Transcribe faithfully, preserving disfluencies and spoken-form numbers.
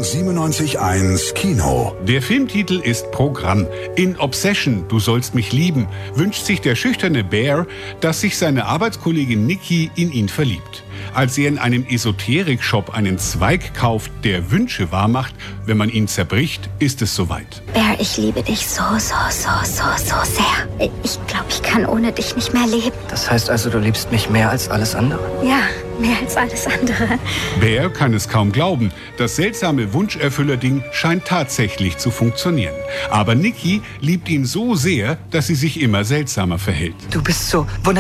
siebenundneunzig Komma eins Kino. Der Filmtitel ist Programm. In Obsession, du sollst mich lieben, wünscht sich der schüchterne Bear, dass sich seine Arbeitskollegin Nikki in ihn verliebt. Als er in einem Esoterik-Shop einen Zweig kauft, der Wünsche wahrmacht, wenn man ihn zerbricht, ist es soweit. Bear, ich liebe dich so, so, so, so, so sehr. Ich glaube, ich kann ohne dich nicht mehr leben. Das heißt also, du liebst mich mehr als alles andere? Ja, mehr als alles andere. Bear kann es kaum glauben. Das seltsame Wunscherfüller-Ding scheint tatsächlich zu funktionieren. Aber Nikki liebt ihn so sehr, dass sie sich immer seltsamer verhält. Du bist so wunderbar.